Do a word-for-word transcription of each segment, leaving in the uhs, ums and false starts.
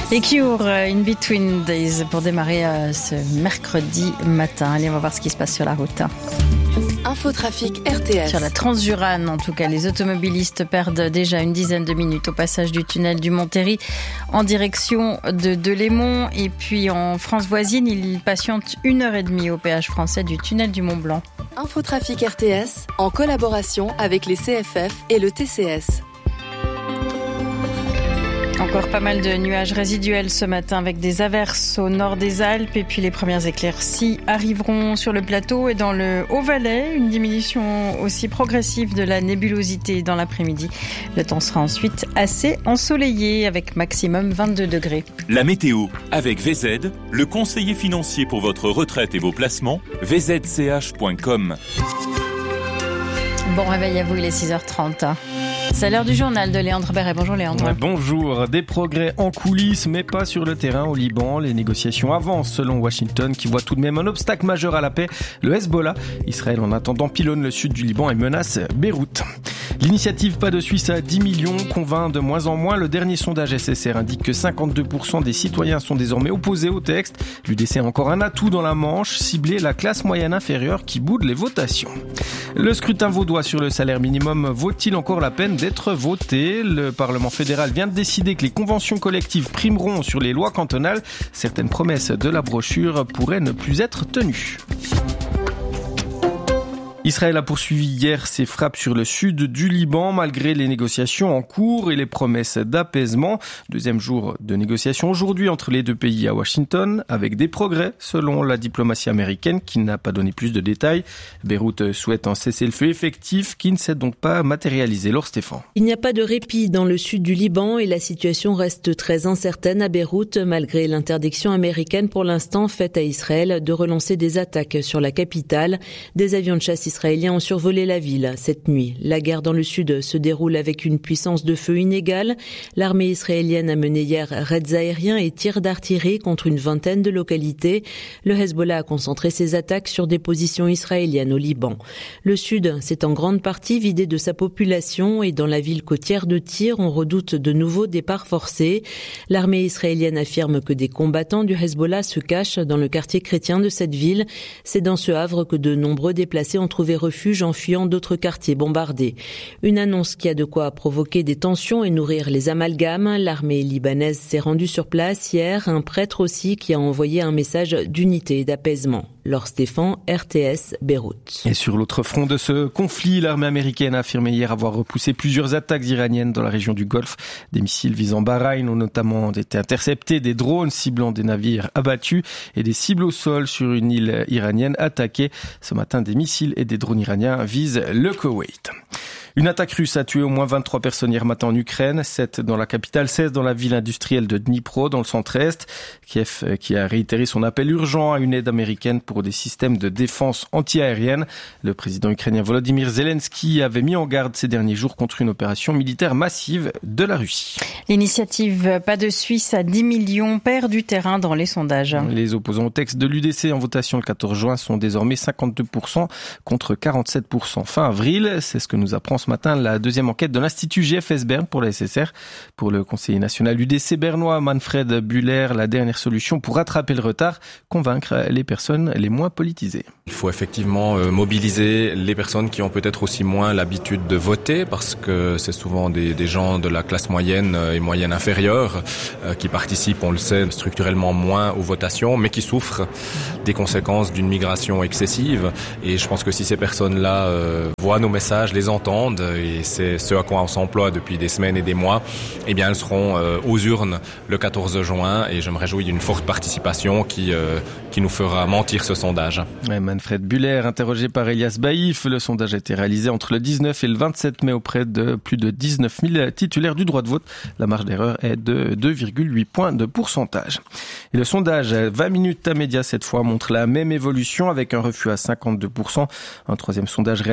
Les Cure, In Between Days, pour démarrer euh, ce mercredi matin. Allez, on va voir ce qui se passe sur la route. Infotrafic R T S. Sur la Transjurane, en tout cas, les automobilistes perdent déjà une dizaine de minutes au passage du tunnel du Montéry en direction de Delémont. Et puis en France voisine, ils patientent une heure et demie au péage français du tunnel du Mont-Blanc. Infotrafic R T S, en collaboration avec les C F F et le T C S. Encore pas mal de nuages résiduels ce matin avec des averses au nord des Alpes et puis les premières éclaircies arriveront sur le plateau et dans le Haut-Valais. Une diminution aussi progressive de la nébulosité dans l'après-midi. Le temps sera ensuite assez ensoleillé avec maximum vingt-deux degrés. La météo avec V Z, le conseiller financier pour votre retraite et vos placements, v z c h point com. Bon réveil à vous, il est six heures trente. C'est l'heure du journal de Léandre Berret. Bonjour Léandre. Bonjour. Des progrès en coulisses, mais pas sur le terrain au Liban. Les négociations avancent selon Washington, qui voit tout de même un obstacle majeur à la paix, le Hezbollah. Israël, en attendant, pilonne le sud du Liban et menace Beyrouth. L'initiative Pas de Suisse à dix millions convainc de moins en moins. Le dernier sondage S S R indique que cinquante-deux pour cent des citoyens sont désormais opposés au texte. L'U D C a encore un atout dans la manche, cibler la classe moyenne inférieure qui boude les votations. Le scrutin vaudois sur le salaire minimum vaut-il encore la peine d'être voté? Le Parlement fédéral vient de décider que les conventions collectives primeront sur les lois cantonales. Certaines promesses de la brochure pourraient ne plus être tenues. Israël a poursuivi hier ses frappes sur le sud du Liban malgré les négociations en cours et les promesses d'apaisement. Deuxième jour de négociations aujourd'hui entre les deux pays à Washington avec des progrès selon la diplomatie américaine qui n'a pas donné plus de détails. Beyrouth souhaite un cessez-le-feu effectif qui ne s'est donc pas matérialisé. Laure Stéphane. Il n'y a pas de répit dans le sud du Liban et la situation reste très incertaine à Beyrouth malgré l'interdiction américaine pour l'instant faite à Israël de relancer des attaques sur la capitale. Des avions de chasse israéliens ont survolé la ville cette nuit. La guerre dans le sud se déroule avec une puissance de feu inégale. L'armée israélienne a mené hier raids aériens et tirs d'artillerie contre une vingtaine de localités. Le Hezbollah a concentré ses attaques sur des positions israéliennes au Liban. Le sud s'est en grande partie vidé de sa population et dans la ville côtière de Tyr, on redoute de nouveaux départs forcés. L'armée israélienne affirme que des combattants du Hezbollah se cachent dans le quartier chrétien de cette ville. C'est dans ce havre que de nombreux déplacés ont trouvé refuge en fuyant d'autres quartiers bombardés. Une annonce qui a de quoi provoquer des tensions et nourrir les amalgames. L'armée libanaise s'est rendue sur place hier, un prêtre aussi qui a envoyé un message d'unité et d'apaisement. Laure Stéphane, R T S, Beyrouth. Et sur l'autre front de ce conflit, l'armée américaine a affirmé hier avoir repoussé plusieurs attaques iraniennes dans la région du Golfe. Des missiles visant Bahreïn ont notamment été interceptés, des drones ciblant des navires abattus et des cibles au sol sur une île iranienne attaquée. Ce matin, des missiles et des drones iraniens visent le Koweït. Une attaque russe a tué au moins vingt-trois personnes hier matin en Ukraine, sept dans la capitale, seize dans la ville industrielle de Dnipro, dans le centre-est. Kiev qui a réitéré son appel urgent à une aide américaine pour des systèmes de défense anti-aérienne. Le président ukrainien Volodymyr Zelensky avait mis en garde ces derniers jours contre une opération militaire massive de la Russie. L'initiative Pas de Suisse à dix millions perd du terrain dans les sondages. Les opposants au texte de l'U D C en votation le quatorze juin sont désormais cinquante-deux pour cent contre quarante-sept pour cent fin avril. C'est ce que nous apprend ce matin la deuxième enquête de l'Institut G F S Berne pour la S S R. Pour le conseiller national U D C bernois Manfred Buller, la dernière solution pour rattraper le retard, convaincre les personnes les moins politisées. Il faut effectivement mobiliser les personnes qui ont peut-être aussi moins l'habitude de voter parce que c'est souvent des, des gens de la classe moyenne et moyenne inférieure qui participent, on le sait, structurellement moins aux votations mais qui souffrent des conséquences d'une migration excessive. Et je pense que si ces personnes-là euh, voient nos messages, les entendent, et c'est ce à quoi on s'emploie depuis des semaines et des mois, eh bien elles seront euh, aux urnes le quatorze juin et je me réjouis d'une forte participation qui, euh, qui nous fera mentir ce sondage. Ouais, Manfred Buller, interrogé par Elias Baïf, le sondage a été réalisé entre le dix-neuf et le vingt-sept mai auprès de plus de dix-neuf mille titulaires du droit de vote. La marge d'erreur est de deux virgule huit points de pourcentage. Et le sondage vingt minutes à médias cette fois montre la même évolution avec un refus à cinquante-deux pour cent. Un troisième sondage réalisé par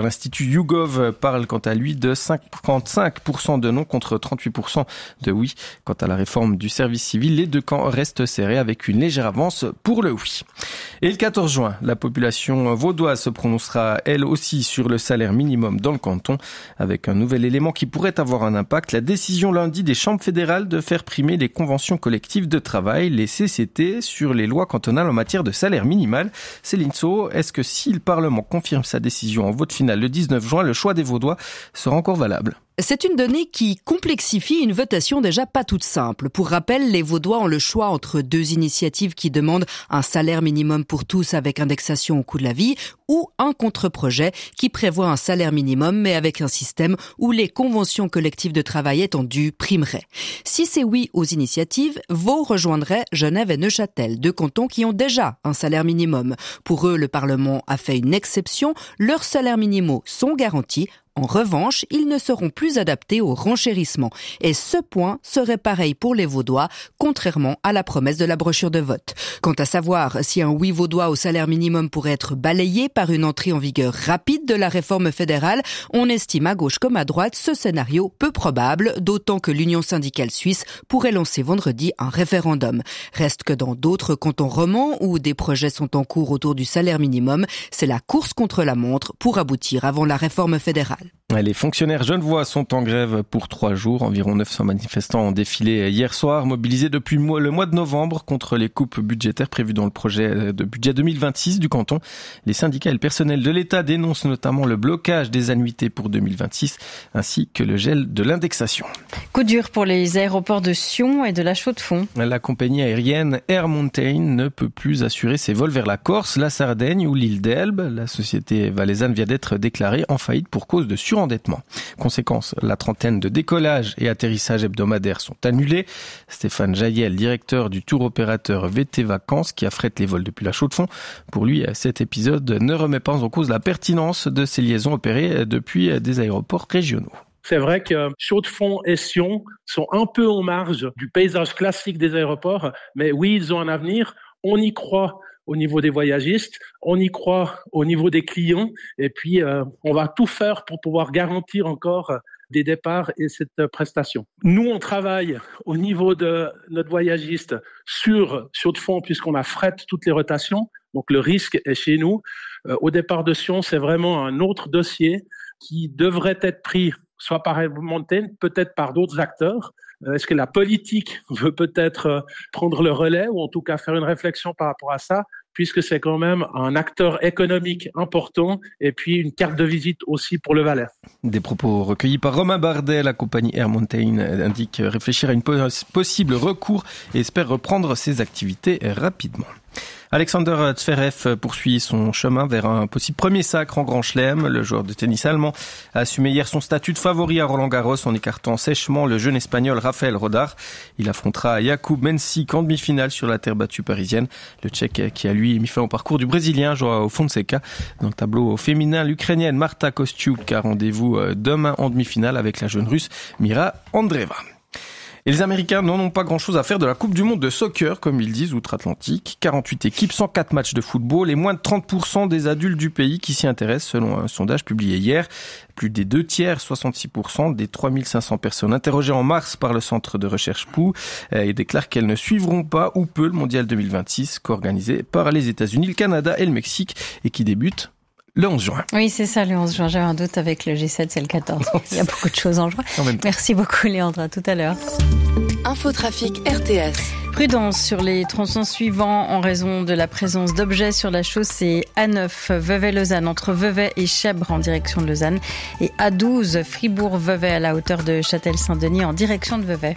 par l'Institut YouGov parle quant à lui de cinquante-cinq pour cent de non contre trente-huit pour cent de oui. Quant à la réforme du service civil, les deux camps restent serrés avec une légère avance pour le oui. Et le quatorze juin, la population vaudoise se prononcera elle aussi sur le salaire minimum dans le canton avec un nouvel élément qui pourrait avoir un impact. La décision lundi des chambres fédérales de faire primer les conventions collectives de travail, les C C T, sur les lois cantonales en matière de salaire minimal. Céline Sceaux, est-ce que si le Parlement confirme sa décision en vote final le dix-neuf juin, le choix des Vaudois sera encore valable ? C'est une donnée qui complexifie une votation déjà pas toute simple. Pour rappel, les Vaudois ont le choix entre deux initiatives qui demandent un salaire minimum pour tous avec indexation au coût de la vie ou un contre-projet qui prévoit un salaire minimum mais avec un système où les conventions collectives de travail étendues primeraient. Si c'est oui aux initiatives, Vaud rejoindrait Genève et Neuchâtel, deux cantons qui ont déjà un salaire minimum. Pour eux, le Parlement a fait une exception. Leurs salaires minimaux sont garantis. En revanche, ils ne seront plus adaptés au renchérissement. Et ce point serait pareil pour les Vaudois, contrairement à la promesse de la brochure de vote. Quant à savoir si un oui vaudois au salaire minimum pourrait être balayé par une entrée en vigueur rapide de la réforme fédérale, on estime à gauche comme à droite ce scénario peu probable, d'autant que l'Union syndicale suisse pourrait lancer vendredi un référendum. Reste que dans d'autres cantons romans où des projets sont en cours autour du salaire minimum, c'est la course contre la montre pour aboutir avant la réforme fédérale. Les fonctionnaires genevois sont en grève pour trois jours. Environ neuf cents manifestants ont défilé hier soir, mobilisés depuis le mois de novembre contre les coupes budgétaires prévues dans le projet de budget deux mille vingt-six du canton. Les syndicats et le personnel de l'État dénoncent notamment le blocage des annuités pour deux mille vingt-six ainsi que le gel de l'indexation. Coup dur pour les aéroports de Sion et de la Chaux-de-Fonds. La compagnie aérienne Air Mountain ne peut plus assurer ses vols vers la Corse, la Sardaigne ou l'île d'Elbe. La société valaisanne vient d'être déclarée en faillite pour cause de surendettement. Conséquence, la trentaine de décollages et atterrissages hebdomadaires sont annulés. Stéphane Jaïel, directeur du tour opérateur V T Vacances, qui affrète les vols depuis la Chaux-de-Fonds. Pour lui, cet épisode ne remet pas en cause la pertinence de ces liaisons opérées depuis des aéroports régionaux. C'est vrai que Chaux-de-Fonds et Sion sont un peu en marge du paysage classique des aéroports, mais oui, ils ont un avenir. On y croit au niveau des voyagistes, on y croit au niveau des clients, et puis euh, on va tout faire pour pouvoir garantir encore des départs et cette prestation. Nous, on travaille au niveau de notre voyagiste sur Chaux-de-Fonds puisqu'on a fret toutes les rotations, donc le risque est chez nous. Euh, au départ de Sion, c'est vraiment un autre dossier qui devrait être pris soit par Air Mountain, peut-être par d'autres acteurs. Est-ce que la politique veut peut-être prendre le relais ou en tout cas faire une réflexion par rapport à ça, puisque c'est quand même un acteur économique important et puis une carte de visite aussi pour le Valais. Des propos recueillis par Romain Bardet. La compagnie Air Mountain indique réfléchir à une possible recours et espère reprendre ses activités rapidement. Alexander Zverev poursuit son chemin vers un possible premier sacre en Grand Chelem. Le joueur de tennis allemand a assumé hier son statut de favori à Roland-Garros en écartant sèchement le jeune espagnol Rafael Rodar. Il affrontera Jakub Mensik en demi-finale sur la terre battue parisienne. Le Tchèque qui a lui mis fin au parcours du Brésilien João Fonseca. Dans le tableau féminin, l'Ukrainienne Marta Kostyuk a rendez-vous demain en demi-finale avec la jeune Russe Mira Andreeva. Et les Américains n'en ont pas grand-chose à faire de la Coupe du Monde de soccer, comme ils disent, outre-Atlantique. quarante-huit équipes, cent quatre matchs de football et moins de trente pour cent des adultes du pays qui s'y intéressent, selon un sondage publié hier. Plus des deux tiers, soixante-six pour cent des trois mille cinq cents personnes interrogées en mars par le centre de recherche P O U et déclarent qu'elles ne suivront pas ou peu le mondial deux mille vingt-six, co-organisé par les États-Unis, le Canada et le Mexique et qui débute le onze juin. Oui, c'est ça, le onze juin. J'avais un doute avec le G sept, c'est le quatorze. Il y a beaucoup de choses en juin. Merci beaucoup, Léandre. À tout à l'heure. Infotrafic R T S. Prudence sur les tronçons suivants en raison de la présence d'objets sur la chaussée A neuf Vevey-Lausanne entre Vevey et Chèvres en direction de Lausanne et A douze Fribourg-Vevey à la hauteur de Châtel-Saint-Denis en direction de Vevey.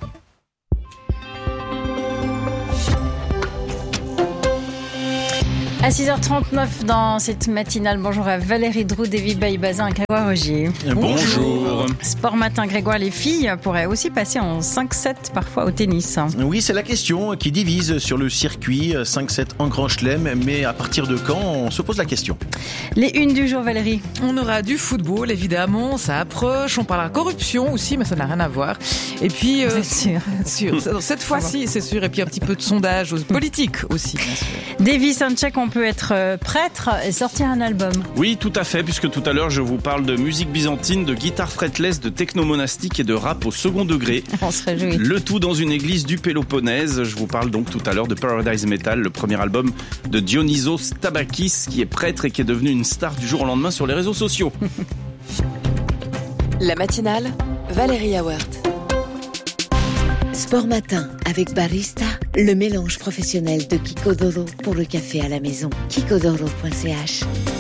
À six heures trente-neuf dans cette matinale, bonjour à Valérie Drou, David Baïbazin et Grégoire Rogier. Bonjour. Sport matin, Grégoire, les filles pourraient aussi passer en cinq sept parfois au tennis. Oui, c'est la question qui divise sur le circuit, cinq sept en Grand Chelem, mais à partir de quand, on se pose la question. Les unes du jour, Valérie. On aura du football, évidemment, ça approche, on parlera corruption aussi, mais ça n'a rien à voir. Et puis... Euh, c'est sûr. sûr. Cette fois-ci, c'est sûr, et puis un petit peu de sondage politique aussi, bien sûr. Davis, un check en peut être prêtre et sortir un album. Oui, tout à fait, puisque tout à l'heure, je vous parle de musique byzantine, de guitare fretless, de techno monastique et de rap au second degré. On se réjouit. Le tout dans une église du Péloponnèse. Je vous parle donc tout à l'heure de Paradise Metal, le premier album de Dionysos Tabakis, qui est prêtre et qui est devenu une star du jour au lendemain sur les réseaux sociaux. La matinale, Valérie Awert. Sport matin avec Barista, le mélange professionnel de Kikodoro pour le café à la maison. kikodoro point c h.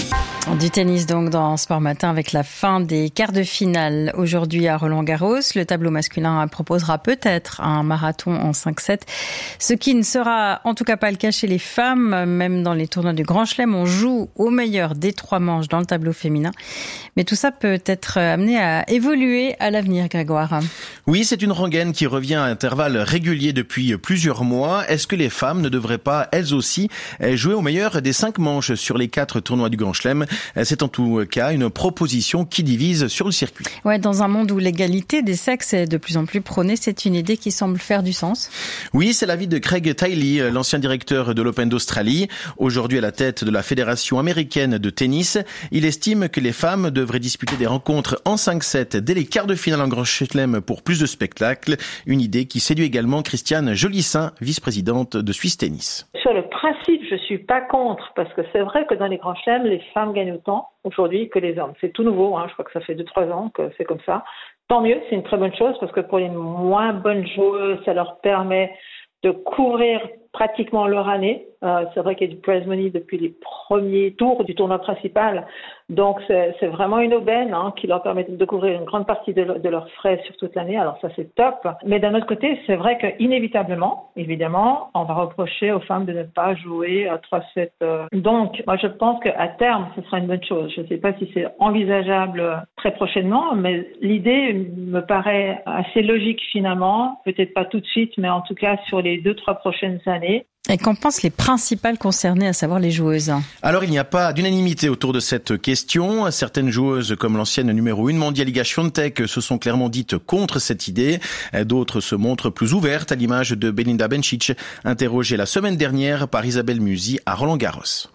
Du tennis donc dans Sport Matin avec la fin des quarts de finale aujourd'hui à Roland-Garros. Le tableau masculin proposera peut-être un marathon en cinq sept, ce qui ne sera en tout cas pas le cas chez les femmes. Même dans les tournois du Grand Chelem, on joue au meilleur des trois manches dans le tableau féminin. Mais tout ça peut être amené à évoluer à l'avenir, Grégoire. Oui, c'est une rengaine qui revient à intervalles réguliers depuis plusieurs mois. Est-ce que les femmes ne devraient pas, elles aussi, jouer au meilleur des cinq manches sur les quatre tournois du Grand Chelem ? C'est en tout cas une proposition qui divise sur le circuit. Ouais, dans un monde où l'égalité des sexes est de plus en plus prônée, c'est une idée qui semble faire du sens. Oui, c'est l'avis de Craig Tiley, l'ancien directeur de l'Open d'Australie. Aujourd'hui à la tête de la Fédération américaine de tennis, il estime que les femmes devraient disputer des rencontres en cinq sept dès les quarts de finale en Grand Chelem pour plus de spectacles. Une idée qui séduit également Christiane Jolissaint, vice-présidente de Swiss Tennis. Sur le principe, je suis pas contre, parce que c'est vrai que dans les grands chelems, les femmes gagnent autant aujourd'hui que les hommes. C'est tout nouveau, hein. Je crois que ça fait deux trois ans que c'est comme ça. Tant mieux, c'est une très bonne chose, parce que pour les moins bonnes joueuses, ça leur permet de couvrir pratiquement leur année. Euh, c'est vrai qu'il y a du prize money depuis les premiers tours du tournoi principal. Donc, c'est, c'est vraiment une aubaine hein, qui leur permet de couvrir une grande partie de, le, de leurs frais sur toute l'année. Alors ça, c'est top. Mais d'un autre côté, c'est vrai qu'inévitablement, évidemment, on va reprocher aux femmes de ne pas jouer à trois sept. Euh. Donc, moi, je pense qu'à terme, ce sera une bonne chose. Je ne sais pas si c'est envisageable très prochainement, mais l'idée me paraît assez logique finalement. Peut-être pas tout de suite, mais en tout cas sur les deux, trois prochaines années. Et qu'en pensent les principales concernées, à savoir les joueuses? Alors, il n'y a pas d'unanimité autour de cette question. Certaines joueuses, comme l'ancienne numéro une mondiale Iga Swiatek, se sont clairement dites contre cette idée. D'autres se montrent plus ouvertes, à l'image de Belinda Bencic, interrogée la semaine dernière par Isabelle Musi à Roland-Garros.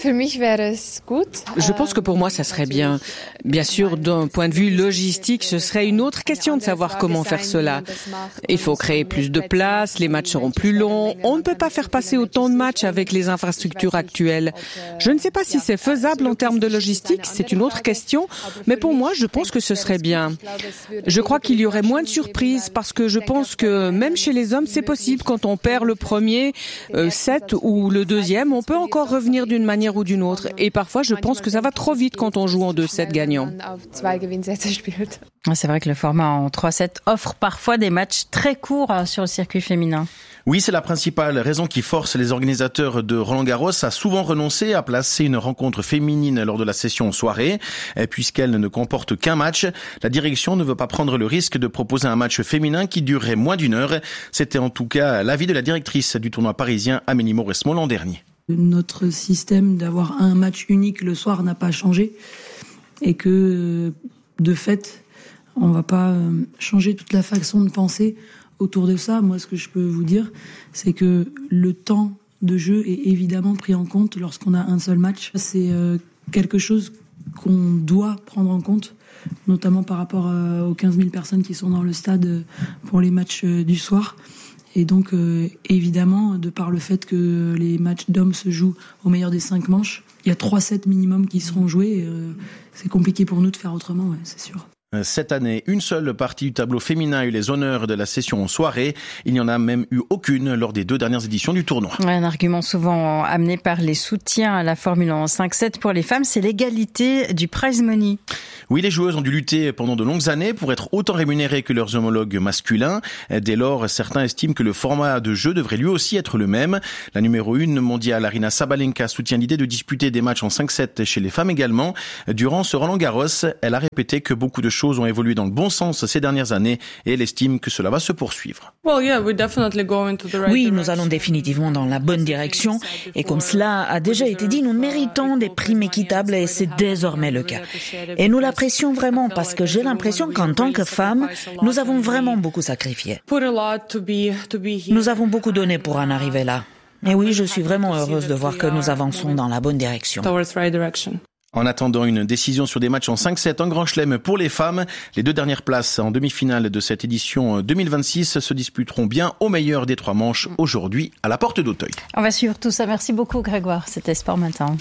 Je pense que pour moi, ça serait bien. Bien sûr, d'un point de vue logistique, ce serait une autre question de savoir comment faire cela. Il faut créer plus de places, les matchs seront plus longs. On ne peut pas faire passer autant de matchs avec les infrastructures actuelles. Je ne sais pas si c'est faisable en termes de logistique, c'est une autre question, mais pour moi, je pense que ce serait bien. Je crois qu'il y aurait moins de surprises parce que je pense que même chez les hommes, c'est possible quand on perd le premier euh, set ou le deuxième, on peut encore revenir d'une manière ou d'une autre. Et parfois, je pense que ça va trop vite quand on joue en deux sets gagnants. C'est vrai que le format en trois sept offre parfois des matchs très courts sur le circuit féminin. Oui, c'est la principale raison qui force les organisateurs de Roland-Garros à souvent renoncer à placer une rencontre féminine lors de la session en soirée. Puisqu'elle ne comporte qu'un match, la direction ne veut pas prendre le risque de proposer un match féminin qui durerait moins d'une heure. C'était en tout cas l'avis de la directrice du tournoi parisien, Amélie Mauresmo, l'an dernier. Notre système d'avoir un match unique le soir n'a pas changé et que, de fait, on ne va pas changer toute la façon de penser autour de ça. Moi, ce que je peux vous dire, c'est que le temps de jeu est évidemment pris en compte lorsqu'on a un seul match. C'est euh, quelque chose qu'on doit prendre en compte, notamment par rapport euh, aux quinze mille personnes qui sont dans le stade pour les matchs euh, du soir. Et donc, euh, évidemment, de par le fait que les matchs d'hommes se jouent au meilleur des cinq manches, il y a trois sets minimum qui seront joués. Euh, c'est compliqué pour nous de faire autrement, ouais, c'est sûr. Cette année, une seule partie du tableau féminin a eu les honneurs de la session en soirée. Il n'y en a même eu aucune lors des deux dernières éditions du tournoi. Un argument souvent amené par les soutiens à la Formule un en cinq sept pour les femmes, c'est l'égalité du prize money. Oui, les joueuses ont dû lutter pendant de longues années pour être autant rémunérées que leurs homologues masculins. Dès lors, certains estiment que le format de jeu devrait lui aussi être le même. La numéro une mondiale, Aryna Sabalenka, soutient l'idée de disputer des matchs en cinq sept chez les femmes également. Durant ce Roland-Garros, elle a répété que beaucoup de choses ont évolué dans le bon sens ces dernières années et elle estime que cela va se poursuivre. Oui, nous allons définitivement dans la bonne direction et comme cela a déjà été dit, nous méritons des primes équitables et c'est désormais le cas. Et nous l'apprécions vraiment parce que j'ai l'impression qu'en tant que femmes, nous avons vraiment beaucoup sacrifié. Nous avons beaucoup donné pour en arriver là. Et oui, je suis vraiment heureuse de voir que nous avançons dans la bonne direction. En attendant une décision sur des matchs en cinq sept en Grand Chelem pour les femmes, les deux dernières places en demi-finale de cette édition deux mille vingt-six se disputeront bien au meilleur des trois manches aujourd'hui à la porte d'Auteuil. On va suivre tout ça. Merci beaucoup Grégoire. C'était Sport Matin.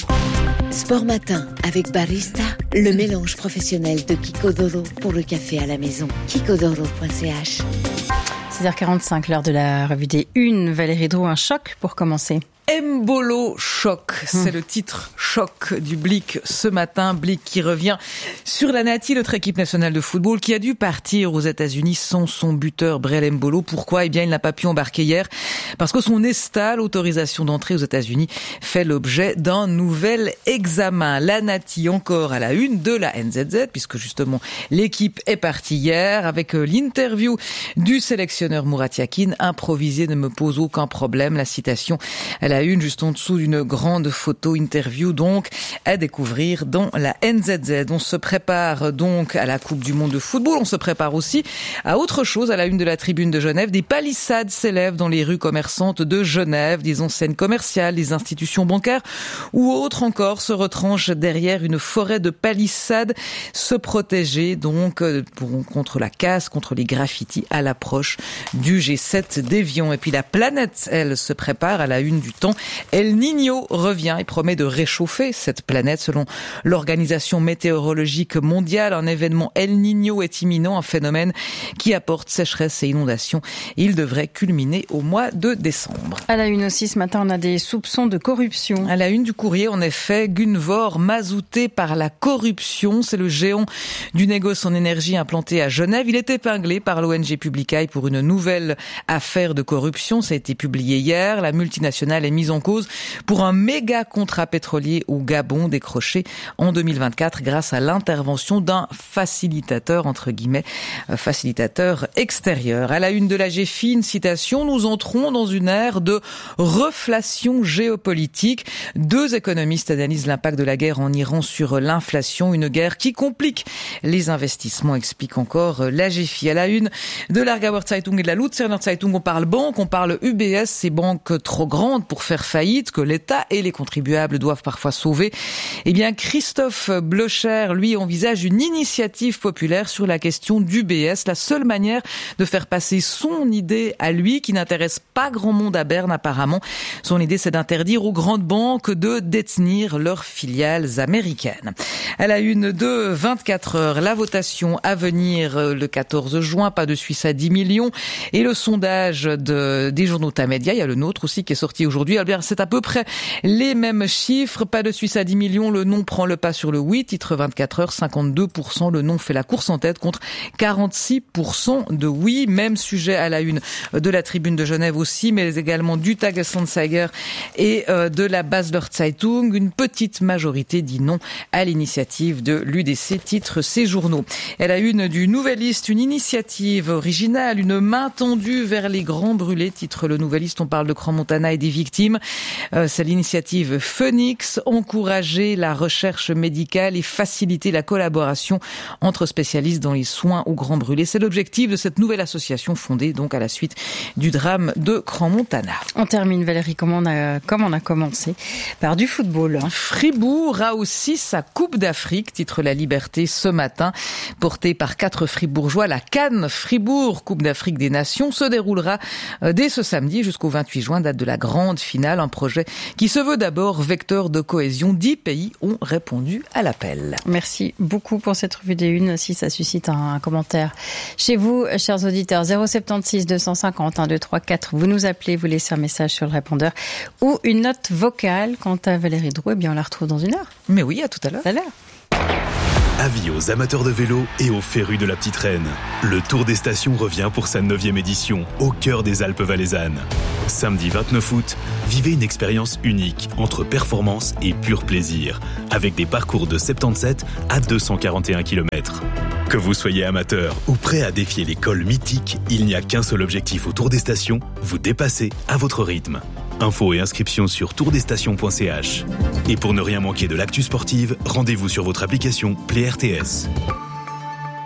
Sport Matin avec Barista, le mélange professionnel de Kiko.Doro pour le café à la maison. Kiko.Doro point c h. six heures quarante-cinq, l'heure de la revue des Unes. Valérie Drouot, un choc pour commencer. Mbolo choc, c'est le titre choc du Blick ce matin. Blick qui revient sur la Nati, notre équipe nationale de football qui a dû partir aux États-Unis sans son buteur Brel Mbolo. Pourquoi ? Eh bien, il n'a pas pu embarquer hier parce que son ESTA, l'autorisation d'entrée aux États-Unis, fait l'objet d'un nouvel examen. La Nati encore à la une de la N Z Z puisque justement l'équipe est partie hier avec l'interview du sélectionneur Murat Yakin. Improviser ne me pose aucun problème. La citation à la une juste en dessous d'une grande photo interview donc à découvrir dans la N Z Z. On se prépare donc à la Coupe du Monde de football. On se prépare aussi à autre chose à la une de la Tribune de Genève. Des palissades s'élèvent dans les rues commerçantes de Genève. Des enseignes commerciales, des institutions bancaires ou autres encore se retranchent derrière une forêt de palissades. Se protéger donc pour, contre la casse, contre les graffitis à l'approche du G sept d'Évian. Et puis la planète, elle, se prépare à la une du temps. El Niño revient et promet de réchauffer cette planète. Selon l'Organisation météorologique mondiale, un événement El Niño est imminent, un phénomène qui apporte sécheresse et inondations. Il devrait culminer au mois de décembre. À la une aussi, ce matin, on a des soupçons de corruption. À la une du Courrier, en effet, Gunvor mazouté par la corruption. C'est le géant du négoce en énergie implanté à Genève. Il est épinglé par l'O N G Publicae pour une nouvelle affaire de corruption. Ça a été publié hier. La multinationale est mise en cause pour un méga contrat pétrolier au Gabon décroché en deux mille vingt-quatre grâce à l'intervention d'un facilitateur, entre guillemets, facilitateur extérieur. À la une de la G F I, une citation, nous entrons dans une ère de reflation géopolitique. Deux économistes analysent l'impact de la guerre en Iran sur l'inflation, une guerre qui complique les investissements, explique encore la G F I. À la une de l'Aargauer Zeitung et de la Luzerner Zeitung, on parle banque, on parle U B S, ces banques trop grandes pour faire faillite, que l'État et les contribuables doivent parfois sauver. Eh bien, Christophe Blocher, lui, envisage une initiative populaire sur la question d'U B S, la seule manière de faire passer son idée à lui, qui n'intéresse pas grand monde à Berne apparemment. Son idée, c'est d'interdire aux grandes banques de détenir leurs filiales américaines. À la une de vingt-quatre heures, la votation à venir le quatorze juin, pas de Suisse à dix millions, et le sondage de, des journaux Tamedia, il y a le nôtre aussi qui est sorti aujourd'hui. Alors, c'est à peu près les mêmes chiffres. Pas de Suisse à dix millions. Le non prend le pas sur le oui. Titre vingt-quatre heures, cinquante-deux pour cent. Le non fait la course en tête contre quarante-six pour cent de oui. Même sujet à la une de la Tribune de Genève aussi, mais également du Tagesanzeiger et de la Basler Zeitung. Une petite majorité dit non à l'initiative de l'U D C, titre ces journaux. Et à la une du Nouvelliste, une initiative originale, une main tendue vers les grands brûlés, titre le Nouvelliste. On parle de Crans-Montana et des victimes. Euh, c'est l'initiative Phoenix, encourager la recherche médicale et faciliter la collaboration entre spécialistes dans les soins aux grands brûlés. C'est l'objectif de cette nouvelle association fondée donc à la suite du drame de Crans-Montana. On termine, Valérie, comme on a, comme on a commencé, par du football. Fribourg a aussi sa Coupe d'Afrique, titre La Liberté ce matin, portée par quatre Fribourgeois. La CAN Fribourg, Coupe d'Afrique des Nations, se déroulera dès ce samedi jusqu'au vingt-huit juin, date de la grande finale, un projet qui se veut d'abord vecteur de cohésion. Dix pays ont répondu à l'appel. Merci beaucoup pour cette revue des Unes. Si ça suscite un commentaire chez vous, chers auditeurs, zéro sept six deux cent cinquante un deux trois quatre, vous nous appelez, vous laissez un message sur le répondeur ou une note vocale. Quant à Valérie Drouot, eh bien on la retrouve dans une heure. Mais oui, à tout à l'heure. À l'heure. Avis aux amateurs de vélo et aux férus de la petite reine. Le Tour des Stations revient pour sa neuvième édition, au cœur des Alpes valaisannes. Samedi vingt-neuf août, vivez une expérience unique entre performance et pur plaisir, avec des parcours de soixante-dix-sept à deux cent quarante et un kilomètres. Que vous soyez amateur ou prêt à défier les cols mythiques, il n'y a qu'un seul objectif au Tour des Stations, vous dépasser à votre rythme. Infos et inscriptions sur tour des stations point c h. Et pour ne rien manquer de l'actu sportive, rendez-vous sur votre application Play R T S.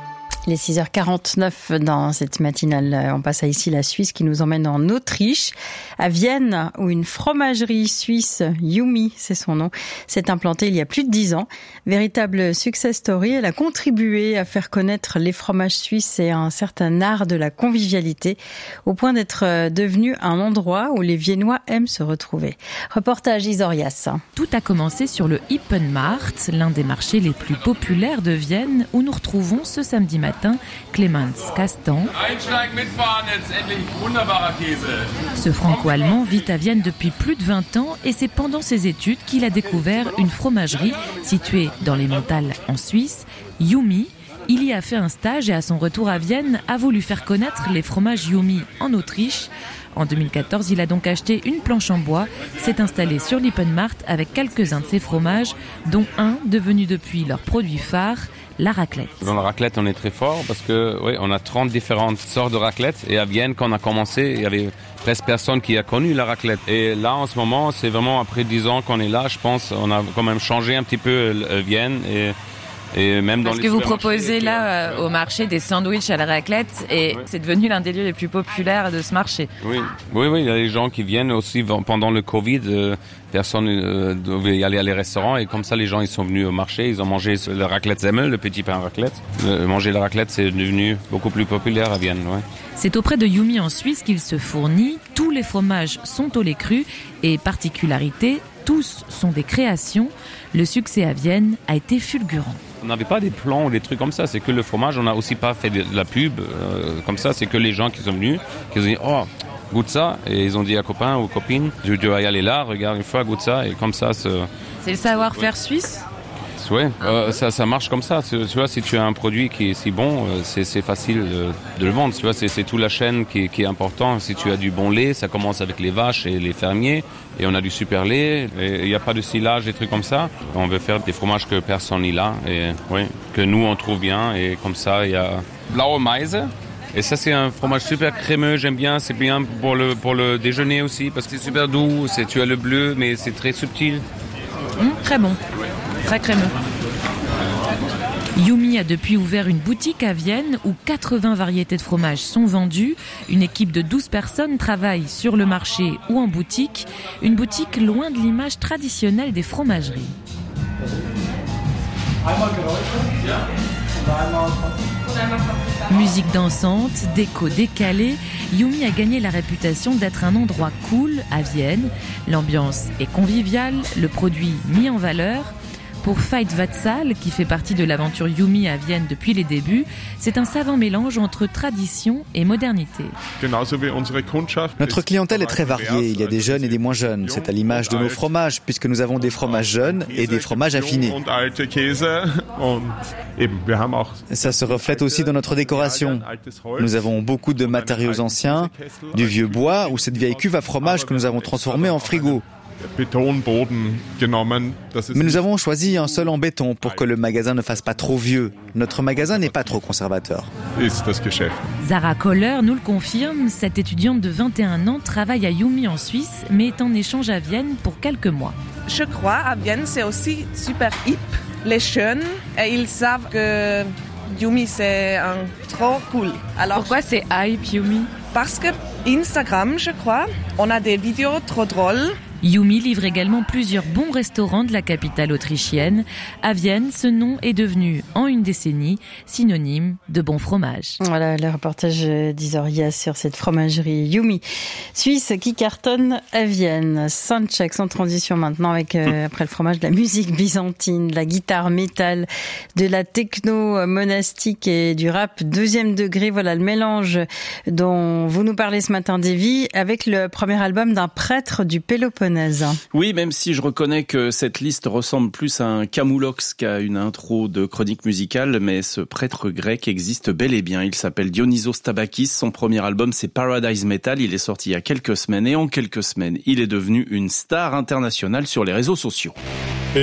Il est six heures quarante-neuf dans cette matinale. On passe à ici la Suisse qui nous emmène en Autriche, à Vienne, où une fromagerie suisse, Yummy, c'est son nom, s'est implantée il y a plus de dix ans. Véritable success story, elle a contribué à faire connaître les fromages suisses et un certain art de la convivialité, au point d'être devenu un endroit où les Viennois aiment se retrouver. Reportage Isorias. Tout a commencé sur le Hippenmarkt, l'un des marchés les plus populaires de Vienne, où nous retrouvons ce samedi matin Clemens Castan. Ce franco-allemand vit à Vienne depuis plus de vingt ans et c'est pendant ses études qu'il a découvert une fromagerie située dans les Montales en Suisse, Yummy. Il y a fait un stage et à son retour à Vienne a voulu faire connaître les fromages Yummy en Autriche. En deux mille quatorze, il a donc acheté une planche en bois, s'est installé sur l'Hippenmarkt avec quelques-uns de ses fromages, dont un devenu depuis leur produit phare, la raclette. Dans la raclette, on est très fort parce que oui, on a trente différentes sortes de raclette. Et à Vienne, quand on a commencé, il y avait presque personne qui a connu la raclette. Et là, en ce moment, c'est vraiment après dix ans qu'on est là. Je pense on a quand même changé un petit peu Vienne et Et même dans Parce les que vous proposez là euh, au marché des sandwichs à la raclette et oui. C'est devenu l'un des lieux les plus populaires de ce marché. Oui, oui, oui, il y a des gens qui viennent aussi pendant le Covid. Euh, personne ne devait y aller à les restaurants et comme ça les gens ils sont venus au marché, ils ont mangé le raclette Semmel, le petit pain raclette. Le, manger la raclette c'est devenu beaucoup plus populaire à Vienne. Ouais. C'est auprès de Yummy en Suisse qu'il se fournit. Tous les fromages sont au lait cru et particularité, tous sont des créations. Le succès à Vienne a été fulgurant. On n'avait pas des plans ou des trucs comme ça, c'est que le fromage, on n'a aussi pas fait de la pub euh, comme ça, c'est que les gens qui sont venus, qui ont dit « Oh, goûte ça » et ils ont dit à copain ou copine « Je dois y aller là, regarde une fois, goûte ça » et comme ça... C'est, c'est le savoir-faire ouais. suisse. Oui, euh, ça, ça marche comme ça. Tu vois, si tu as un produit qui est si bon, euh, c'est, c'est facile de, de le vendre. Tu vois, c'est, c'est toute la chaîne qui, qui est importante. Si tu as du bon lait, ça commence avec les vaches et les fermiers. Et on a du super lait. Il n'y a pas de silage et trucs comme ça. On veut faire des fromages que personne n'y a. Et oui, que nous, on trouve bien. Et comme ça, il y a Blaue Meise. Et ça, c'est un fromage super crémeux. J'aime bien. C'est bien pour le, pour le déjeuner aussi. Parce que c'est super doux. C'est, tu as le bleu, mais c'est très subtil. Mmh, très bon. Très crémeux. Yummy a depuis ouvert une boutique à Vienne où quatre-vingts variétés de fromages sont vendues. Une équipe de douze personnes travaille sur le marché ou en boutique. Une boutique loin de l'image traditionnelle des fromageries. Musique dansante, déco décalée, Yummy a gagné la réputation d'être un endroit cool à Vienne. L'ambiance est conviviale, le produit mis en valeur. Pour Veit Watzal, qui fait partie de l'aventure Yummy à Vienne depuis les débuts, c'est un savant mélange entre tradition et modernité. Notre clientèle est très variée, il y a des jeunes et des moins jeunes. C'est à l'image de nos fromages, puisque nous avons des fromages jeunes et des fromages affinés. Ça se reflète aussi dans notre décoration. Nous avons beaucoup de matériaux anciens, du vieux bois ou cette vieille cuve à fromage que nous avons transformée en frigo. Mais nous avons choisi un sol en béton pour que le magasin ne fasse pas trop vieux. Notre magasin n'est pas trop conservateur. Zara Kohler nous le confirme, cette étudiante de vingt et un ans travaille à Yummy en Suisse, mais est en échange à Vienne pour quelques mois. Je crois à Vienne, c'est aussi super hip. Les jeunes, ils savent que Yummy c'est un trop cool. Alors, pourquoi c'est hype Yummy? Parce que Instagram, je crois, on a des vidéos trop drôles. Yummy livre également plusieurs bons restaurants de la capitale autrichienne. À Vienne, ce nom est devenu, en une décennie, synonyme de bon fromage. Voilà le reportage d'Isoria sur cette fromagerie Yummy suisse qui cartonne à Vienne. Soundcheck sans transition maintenant avec, euh, après le fromage, de la musique byzantine, de la guitare métal, de la techno monastique et du rap deuxième degré. Voilà le mélange dont vous nous parlez ce matin, Davy, avec le premier album d'un prêtre du Péloponnèse. Oui, même si je reconnais que cette liste ressemble plus à un camoulox qu'à une intro de chronique musicale, mais ce prêtre grec existe bel et bien. Il s'appelle Dionysos Tabakis. Son premier album, c'est Paradise Metal. Il est sorti il y a quelques semaines et en quelques semaines, il est devenu une star internationale sur les réseaux sociaux.